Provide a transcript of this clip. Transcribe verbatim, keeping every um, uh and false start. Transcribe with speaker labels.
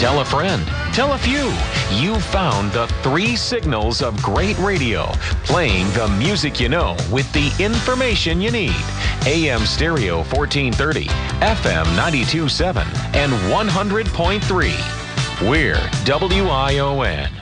Speaker 1: Tell a friend. Tell a few. You found the three signals of great radio, playing the music you know with the information you need. A M Stereo fourteen thirty, F M ninety-two point seven, and one hundred point three. We're W I O N.